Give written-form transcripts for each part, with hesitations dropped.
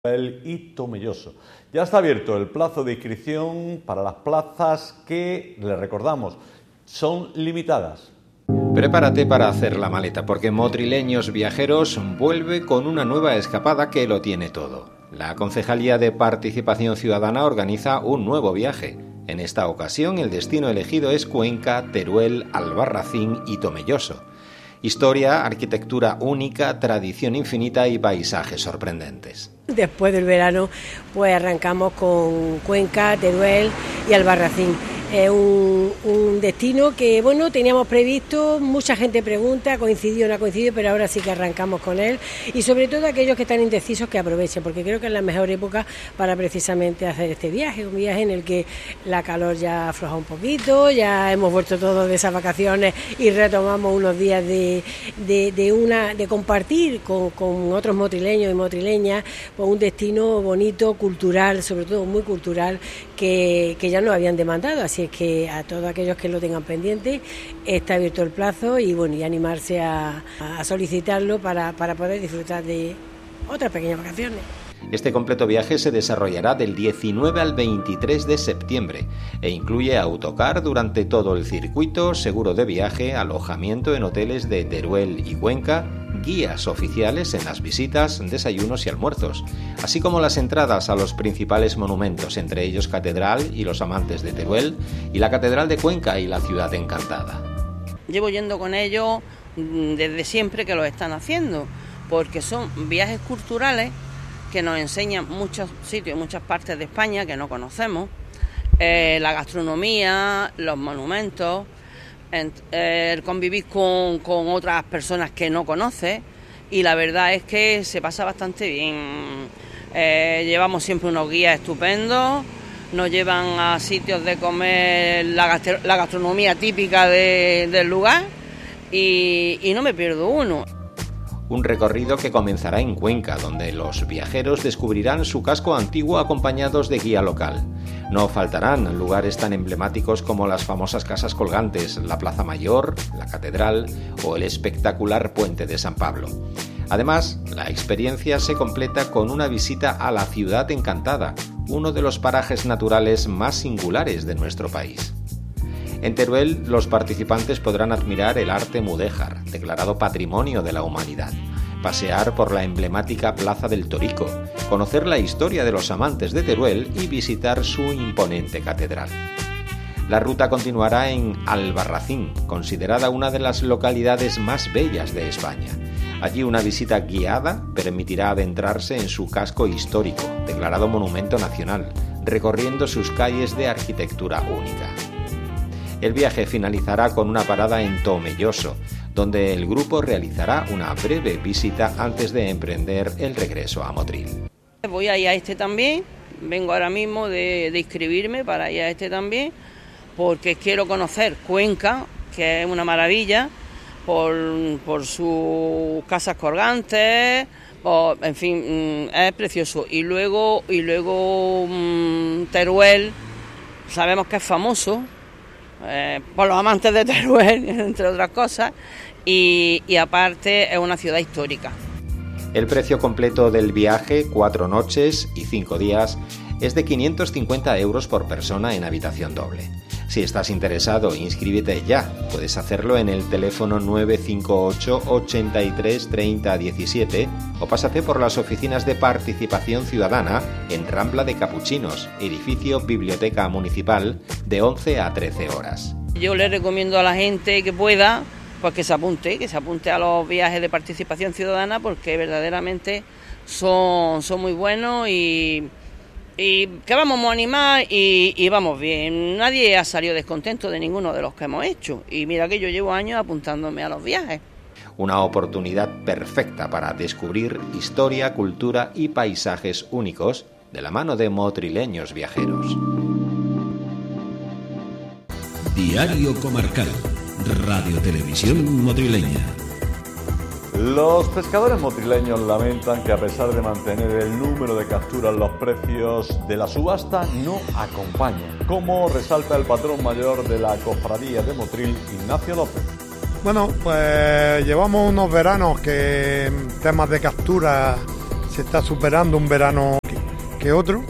y Tomelloso. Ya está abierto el plazo de inscripción para las plazas que, les recordamos, son limitadas. Prepárate para hacer la maleta, porque Motrileños Viajeros vuelve con una nueva escapada que lo tiene todo. La Concejalía de Participación Ciudadana organiza un nuevo viaje. En esta ocasión el destino elegido es Cuenca, Teruel, Albarracín y Tomelloso. Historia, arquitectura única, tradición infinita y paisajes sorprendentes. Después del verano, pues arrancamos con Cuenca, Teruel y Albarracín. Es un destino que, bueno, teníamos previsto, mucha gente pregunta, coincidió o no ha coincidido, pero ahora sí que arrancamos con él. Y sobre todo aquellos que están indecisos que aprovechen, porque creo que es la mejor época para precisamente hacer este viaje, un viaje en el que la calor ya afloja un poquito, ya hemos vuelto todos de esas vacaciones y retomamos unos días de compartir con otros motrileños y motrileñas, pues un destino bonito, cultural, sobre todo muy cultural, que ya nos habían demandado. Así es que a todos aquellos que lo tengan pendiente está abierto el plazo y bueno, y animarse a solicitarlo para poder disfrutar de otras pequeñas vacaciones. Este completo viaje se desarrollará del 19 al 23 de septiembre e incluye autocar durante todo el circuito, seguro de viaje, alojamiento en hoteles de Teruel y Cuenca, guías oficiales en las visitas, desayunos y almuerzos, así como las entradas a los principales monumentos, entre ellos Catedral y los Amantes de Teruel, y la Catedral de Cuenca y la Ciudad Encantada. Llevo yendo con ellos desde siempre que lo están haciendo, porque son viajes culturales que nos enseñan muchos sitios, muchas partes de España que no conocemos, la gastronomía, los monumentos, el convivir con otras personas que no conoces, y la verdad es que se pasa bastante bien. Llevamos siempre unos guías estupendos, nos llevan a sitios de comer la gastronomía típica del lugar y no me pierdo uno. Un recorrido que comenzará en Cuenca, donde los viajeros descubrirán su casco antiguo acompañados de guía local. No faltarán lugares tan emblemáticos como las famosas casas colgantes, la Plaza Mayor, la Catedral o el espectacular Puente de San Pablo. Además, la experiencia se completa con una visita a la Ciudad Encantada, uno de los parajes naturales más singulares de nuestro país. En Teruel, los participantes podrán admirar el arte mudéjar, declarado Patrimonio de la Humanidad, pasear por la emblemática Plaza del Torico, conocer la historia de los Amantes de Teruel y visitar su imponente catedral. La ruta continuará en Albarracín, considerada una de las localidades más bellas de España. Allí una visita guiada permitirá adentrarse en su casco histórico, declarado Monumento Nacional, recorriendo sus calles de arquitectura única. El viaje finalizará con una parada en Tomelloso, donde el grupo realizará una breve visita antes de emprender el regreso a Motril. Voy a ir a este también, vengo ahora mismo de inscribirme para ir a este también, porque quiero conocer Cuenca, que es una maravilla, por sus casas colgantes, en fin, es precioso. Y luego Teruel, sabemos que es famoso, por los amantes de Teruel, entre otras cosas, y aparte es una ciudad histórica. El precio completo del viaje, 4 noches y 5 días, es de 550 euros por persona en habitación doble. Si estás interesado, inscríbete ya. Puedes hacerlo en el teléfono 958 83 30 17 o pásate por las oficinas de Participación Ciudadana en Rambla de Capuchinos, edificio Biblioteca Municipal, de 11 a 13 horas. Yo le recomiendo a la gente que pueda, pues que se apunte a los viajes de Participación Ciudadana, porque verdaderamente son muy buenos y que vamos a animar y vamos bien. Nadie ha salido descontento de ninguno de los que hemos hecho. Y mira que yo llevo años apuntándome a los viajes. Una oportunidad perfecta para descubrir historia, cultura y paisajes únicos de la mano de Motrileños Viajeros. Diario Comarcal, Radio Televisión Motrileña. Los pescadores motrileños lamentan que a pesar de mantener el número de capturas, los precios de la subasta no acompañan, como resalta el patrón mayor de la cofradía de Motril, Ignacio López. Bueno, pues llevamos unos veranos que temas de captura se está superando un verano que otro,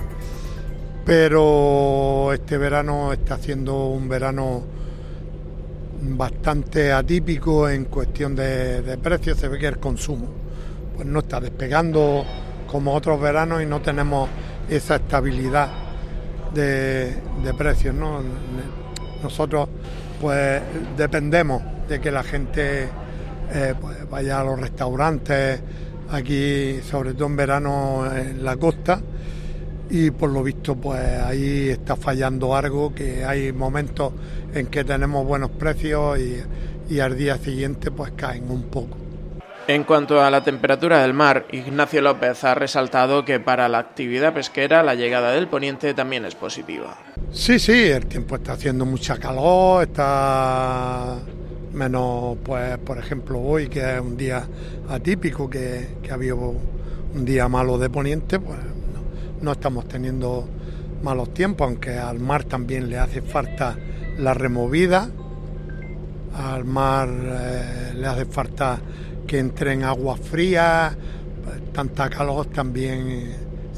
pero este verano está siendo un verano bastante atípico en cuestión de precios. Se ve que el consumo pues no está despegando como otros veranos y no tenemos esa estabilidad de precios, ¿no? Nosotros pues dependemos de que la gente pues vaya a los restaurantes aquí, sobre todo en verano en la costa, y por lo visto pues ahí está fallando algo, que hay momentos en que tenemos buenos precios y al día siguiente pues caen un poco. En cuanto a la temperatura del mar, Ignacio López ha resaltado que para la actividad pesquera la llegada del poniente también es positiva. Sí, el tiempo está haciendo mucha calor, está menos, pues por ejemplo hoy, que es un día atípico, que ha habido un día malo de poniente, pues no estamos teniendo malos tiempos, aunque al mar también le hace falta la removida, al mar le hace falta que entre en agua fría, tanta calor también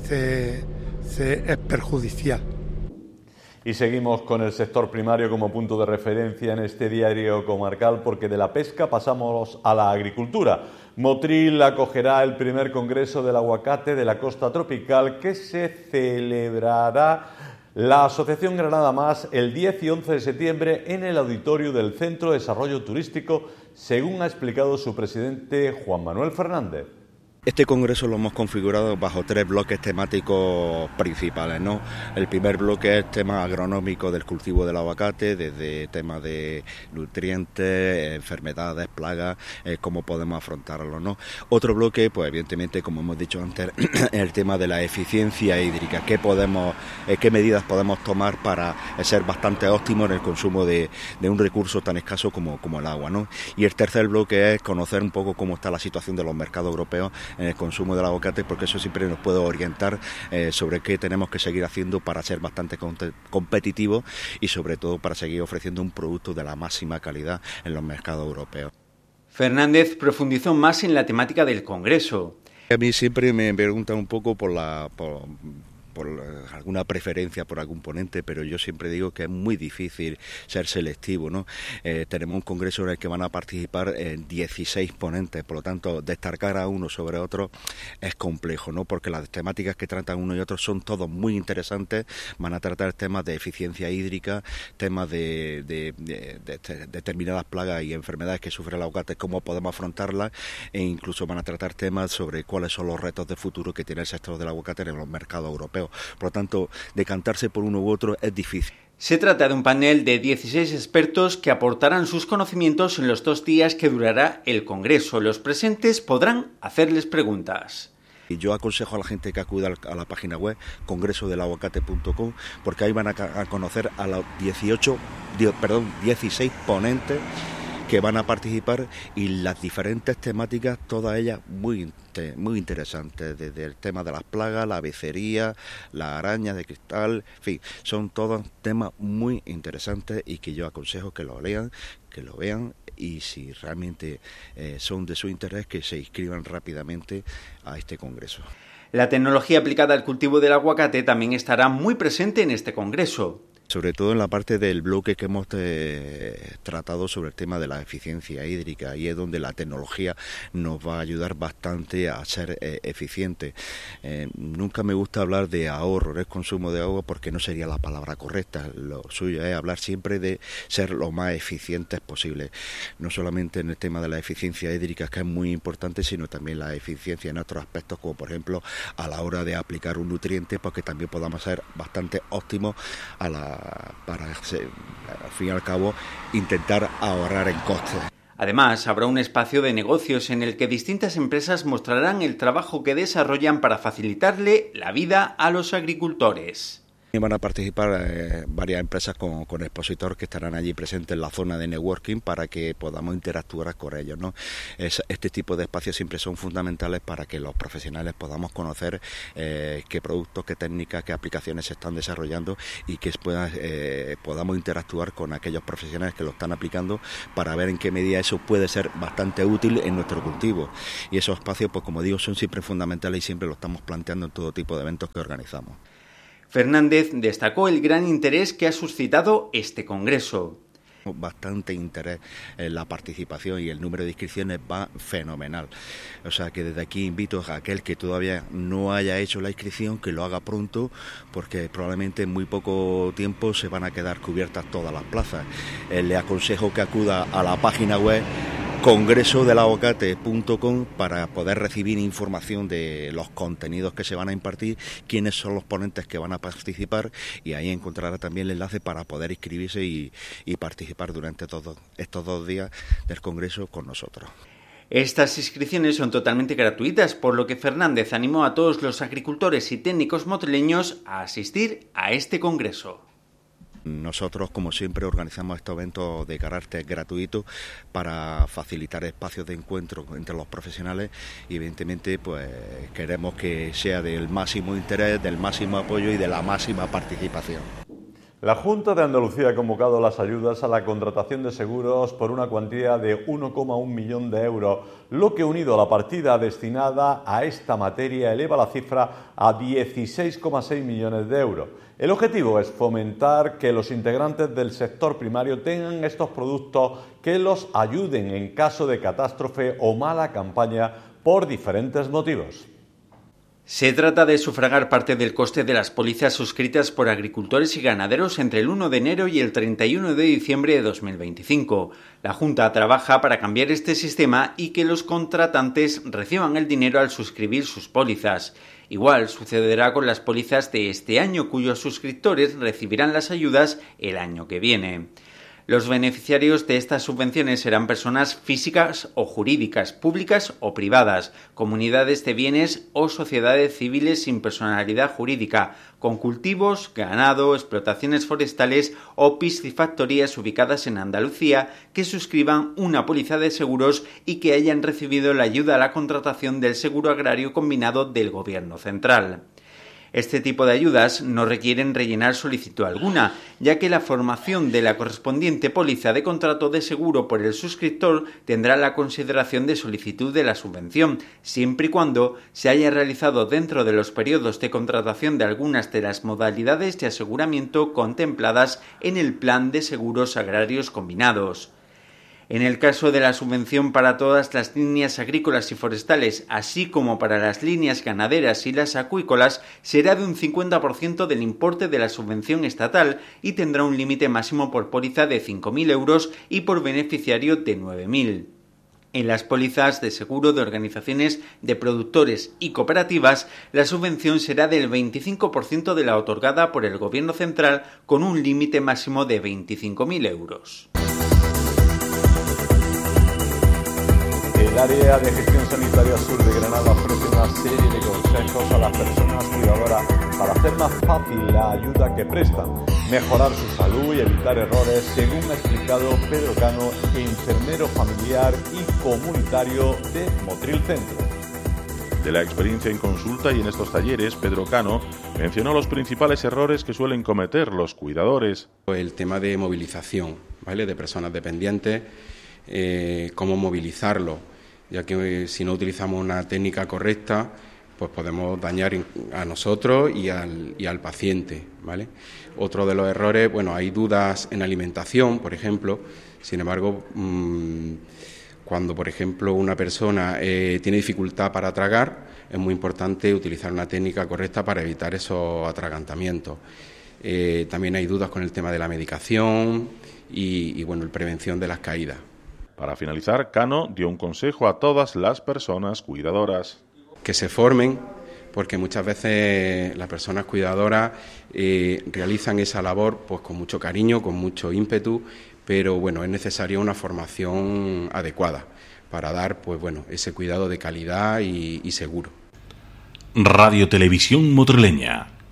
es perjudicial. Y seguimos con el sector primario como punto de referencia en este diario comarcal, porque de la pesca pasamos a la agricultura. Motril acogerá el primer congreso del aguacate de la costa tropical, que se celebrará la Asociación Granada Más el 10 y 11 de septiembre en el auditorio del Centro de Desarrollo Turístico, según ha explicado su presidente Juan Manuel Fernández. Este congreso lo hemos configurado bajo 3 bloques temáticos principales, ¿no? El primer bloque es tema agronómico del cultivo del aguacate, desde temas de nutrientes, enfermedades, plagas, cómo podemos afrontarlo, ¿no? Otro bloque, pues evidentemente, como hemos dicho antes, el tema de la eficiencia hídrica, qué medidas podemos tomar para ser bastante óptimos en el consumo de un recurso tan escaso como el agua, ¿no? Y el tercer bloque es conocer un poco cómo está la situación de los mercados europeos en el consumo del aguacate, porque eso siempre nos puede orientar sobre qué tenemos que seguir haciendo para ser bastante competitivos y sobre todo para seguir ofreciendo un producto de la máxima calidad en los mercados europeos. Fernández profundizó más en la temática del Congreso. A mí siempre me preguntan un poco por alguna preferencia por algún ponente, pero yo siempre digo que es muy difícil ser selectivo, ¿no? Tenemos un congreso en el que van a participar 16 ponentes, por lo tanto, destacar a uno sobre otro es complejo, ¿no? Porque las temáticas que tratan uno y otro son todos muy interesantes. Van a tratar temas de eficiencia hídrica, temas de determinadas plagas y enfermedades que sufre el aguacate, cómo podemos afrontarlas, e incluso van a tratar temas sobre cuáles son los retos de futuro que tiene el sector del aguacate en los mercados europeos. Por lo tanto, decantarse por uno u otro es difícil. Se trata de un panel de 16 expertos que aportarán sus conocimientos en los 2 días que durará el Congreso. Los presentes podrán hacerles preguntas. Y yo aconsejo a la gente que acuda a la página web congresodelaguacate.com, porque ahí van a conocer a los 16 ponentes que van a participar, y las diferentes temáticas, todas ellas muy interesantes, desde el tema de las plagas, la becería, las arañas de cristal, en fin, son todos temas muy interesantes y que yo aconsejo que lo lean, que lo vean, y si realmente son de su interés, que se inscriban rápidamente a este congreso. La tecnología aplicada al cultivo del aguacate también estará muy presente en este congreso. Sobre todo en la parte del bloque que hemos tratado sobre el tema de la eficiencia hídrica, y es donde la tecnología nos va a ayudar bastante a ser eficientes. Nunca me gusta hablar de ahorro, el consumo de agua, porque no sería la palabra correcta. Lo suyo es hablar siempre de ser lo más eficientes posible, no solamente en el tema de la eficiencia hídrica, que es muy importante, sino también la eficiencia en otros aspectos, como por ejemplo a la hora de aplicar un nutriente, pues que también podamos ser bastante óptimos para al fin y al cabo intentar ahorrar en costes. Además, habrá un espacio de negocios en el que distintas empresas mostrarán el trabajo que desarrollan para facilitarle la vida a los agricultores. Y van a participar varias empresas con expositores que estarán allí presentes en la zona de networking para que podamos interactuar con ellos, ¿no? Este tipo de espacios siempre son fundamentales para que los profesionales podamos conocer qué productos, qué técnicas, qué aplicaciones se están desarrollando y que podamos interactuar con aquellos profesionales que lo están aplicando para ver en qué medida eso puede ser bastante útil en nuestro cultivo. Y esos espacios, pues como digo, son siempre fundamentales y siempre lo estamos planteando en todo tipo de eventos que organizamos. Fernández destacó el gran interés que ha suscitado este congreso. Bastante interés en la participación y el número de inscripciones va fenomenal. O sea que desde aquí invito a aquel que todavía no haya hecho la inscripción que lo haga pronto, porque probablemente en muy poco tiempo se van a quedar cubiertas todas las plazas. Le aconsejo que acuda a la página web congresodelaguacate.com para poder recibir información de los contenidos que se van a impartir, quiénes son los ponentes que van a participar, y ahí encontrará también el enlace para poder inscribirse y participar durante todos estos 2 días del congreso con nosotros. Estas inscripciones son totalmente gratuitas, por lo que Fernández animó a todos los agricultores y técnicos motrileños a asistir a este congreso. Nosotros, como siempre, organizamos estos eventos de carácter gratuito para facilitar espacios de encuentro entre los profesionales y, evidentemente, pues queremos que sea del máximo interés, del máximo apoyo y de la máxima participación. La Junta de Andalucía ha convocado las ayudas a la contratación de seguros por una cuantía de 1,1 millón de euros, lo que, unido a la partida destinada a esta materia, eleva la cifra a 16,6 millones de euros. El objetivo es fomentar que los integrantes del sector primario tengan estos productos que los ayuden en caso de catástrofe o mala campaña por diferentes motivos. Se trata de sufragar parte del coste de las pólizas suscritas por agricultores y ganaderos entre el 1 de enero y el 31 de diciembre de 2025. La Junta trabaja para cambiar este sistema y que los contratantes reciban el dinero al suscribir sus pólizas. Igual sucederá con las pólizas de este año, cuyos suscriptores recibirán las ayudas el año que viene. Los beneficiarios de estas subvenciones serán personas físicas o jurídicas, públicas o privadas, comunidades de bienes o sociedades civiles sin personalidad jurídica, con cultivos, ganado, explotaciones forestales o piscifactorías ubicadas en Andalucía que suscriban una póliza de seguros y que hayan recibido la ayuda a la contratación del seguro agrario combinado del Gobierno central. Este tipo de ayudas no requieren rellenar solicitud alguna, ya que la formación de la correspondiente póliza de contrato de seguro por el suscriptor tendrá la consideración de solicitud de la subvención, siempre y cuando se haya realizado dentro de los periodos de contratación de algunas de las modalidades de aseguramiento contempladas en el Plan de Seguros Agrarios Combinados. En el caso de la subvención para todas las líneas agrícolas y forestales, así como para las líneas ganaderas y las acuícolas, será de un 50% del importe de la subvención estatal y tendrá un límite máximo por póliza de 5.000 euros y por beneficiario de 9.000. En las pólizas de seguro de organizaciones de productores y cooperativas, la subvención será del 25% de la otorgada por el Gobierno central, con un límite máximo de 25.000 euros. El área de gestión sanitaria sur de Granada ofrece una serie de consejos a las personas cuidadoras para hacer más fácil la ayuda que prestan, mejorar su salud y evitar errores, según ha explicado Pedro Cano, enfermero familiar y comunitario de Motril Centro. De la experiencia en consulta y en estos talleres, Pedro Cano mencionó los principales errores que suelen cometer los cuidadores. El tema de movilización, ¿vale?, de personas dependientes, cómo movilizarlo, ya que si no utilizamos una técnica correcta, pues podemos dañar a nosotros y al paciente, ¿vale? Otro de los errores, bueno, hay dudas en alimentación, por ejemplo. Sin embargo, cuando, por ejemplo, una persona tiene dificultad para tragar, es muy importante utilizar una técnica correcta para evitar esos atragantamientos. También hay dudas con el tema de la medicación y bueno, la prevención de las caídas. Para finalizar, Cano dio un consejo a todas las personas cuidadoras. Que se formen, porque muchas veces las personas cuidadoras realizan esa labor pues con mucho cariño, con mucho ímpetu, pero bueno, es necesaria una formación adecuada para dar pues bueno, ese cuidado de calidad y seguro. Radio Televisión Motrileña,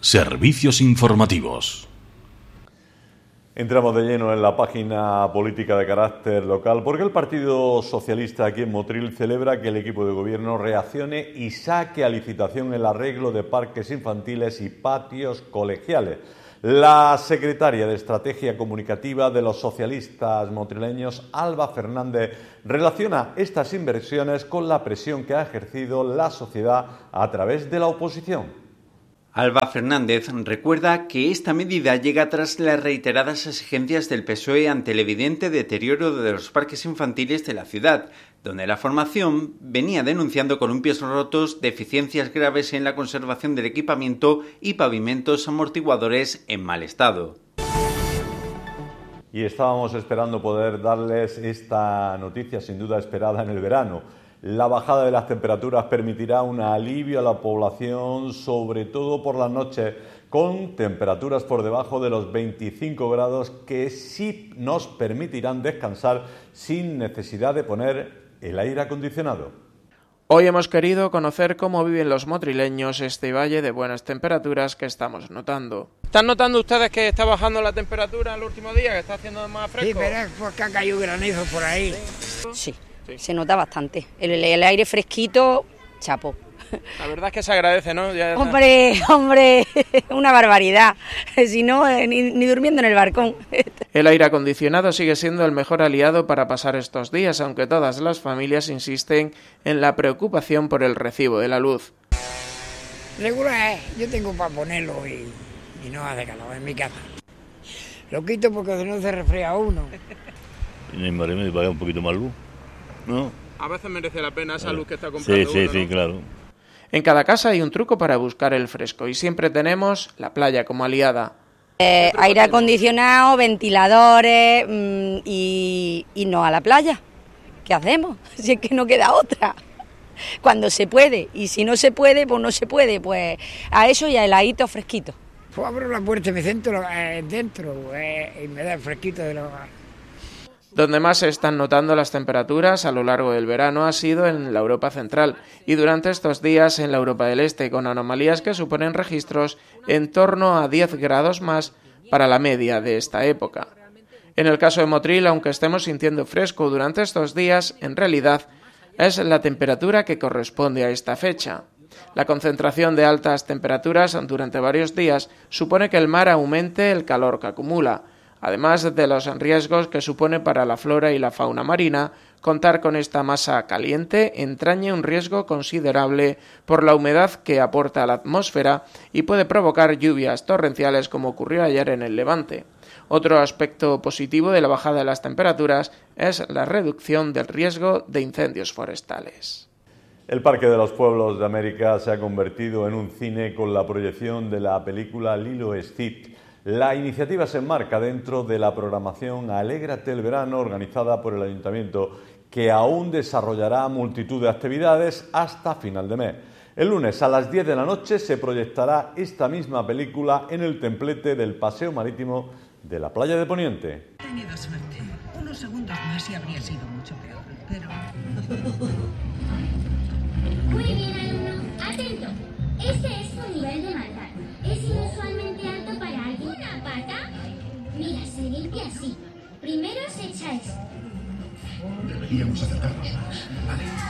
Servicios informativos. Entramos de lleno en la página política de carácter local porque el Partido Socialista aquí en Motril celebra que el equipo de gobierno reaccione y saque a licitación el arreglo de parques infantiles y patios colegiales. La secretaria de Estrategia Comunicativa de los socialistas motrileños, Alba Fernández, relaciona estas inversiones con la presión que ha ejercido la sociedad a través de la oposición. Alba Fernández recuerda que esta medida llega tras las reiteradas exigencias del PSOE ante el evidente deterioro de los parques infantiles de la ciudad, donde la formación venía denunciando columpios rotos, deficiencias graves en la conservación del equipamiento y pavimentos amortiguadores en mal estado. Y estábamos esperando poder darles esta noticia sin duda esperada en el verano. La bajada de las temperaturas permitirá un alivio a la población, sobre todo por las noches, con temperaturas por debajo de los 25 grados que sí nos permitirán descansar sin necesidad de poner el aire acondicionado. Hoy hemos querido conocer cómo viven los motrileños este valle de buenas temperaturas que estamos notando. ¿Están notando ustedes que está bajando la temperatura el último día, que está haciendo más fresco? Sí, pero es porque ha caído granizo por ahí. Sí. Se nota bastante. El aire fresquito, chapo. La verdad es que se agradece, ¿no? Hombre, una barbaridad. Si no, ni durmiendo en el balcón. El aire acondicionado sigue siendo el mejor aliado para pasar estos días, aunque todas las familias insisten en la preocupación por el recibo de la luz. Regular, yo tengo para ponerlo y no hace calor en mi casa. Lo quito porque si no se resfría uno. Y mi marido me paga un poquito más luz. ¿No? A veces merece la pena esa luz que está comprando uno, ¿no? Sí, claro. En cada casa hay un truco para buscar el fresco y siempre tenemos la playa como aliada. Aire acondicionado, ventiladores y no a la playa. ¿Qué hacemos? Si es que no queda otra. Cuando se puede, y si no se puede, pues no se puede. Pues a eso y a heladito fresquito. Pues abro la puerta y me siento dentro y me da el fresquito de los... Donde más se están notando las temperaturas a lo largo del verano ha sido en la Europa central y durante estos días en la Europa del Este, con anomalías que suponen registros en torno a 10 grados más para la media de esta época. En el caso de Motril, aunque estemos sintiendo fresco durante estos días, en realidad es la temperatura que corresponde a esta fecha. La concentración de altas temperaturas durante varios días supone que el mar aumente el calor que acumula. Además de los riesgos que supone para la flora y la fauna marina, contar con esta masa caliente entraña un riesgo considerable por la humedad que aporta a la atmósfera y puede provocar lluvias torrenciales como ocurrió ayer en el Levante. Otro aspecto positivo de la bajada de las temperaturas es la reducción del riesgo de incendios forestales. El Parque de los Pueblos de América se ha convertido en un cine con la proyección de la película Lilo y Stitch. La iniciativa se enmarca dentro de la programación Alégrate el Verano organizada por el Ayuntamiento, que aún desarrollará multitud de actividades hasta final de mes. El lunes a las 10 de la noche se proyectará esta misma película en el templete del Paseo Marítimo de la Playa de Poniente. He tenido suerte. Unos segundos más y habría sido mucho peor, pero... Muy bien, alumno. Atento. Ese es su nivel de maldad. Es inusualmente alto para alguien. ¿Una pata? Mira, se limpia así. Primero se echa esto. Deberíamos acercarnos más. Vale.